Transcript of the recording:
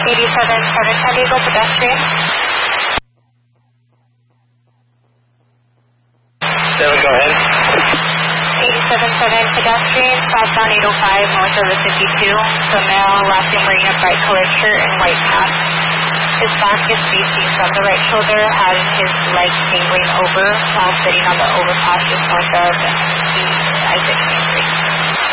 87-7 San Diego pedestrian. 7, go ahead. 87-7 pedestrian, southbound 805, north of the 52. The male, last name wearing a bright colored shirt and white mask. His back is facing from the right shoulder, has his legs dangling over while sitting on the overpass just north of East Isaac Main Street.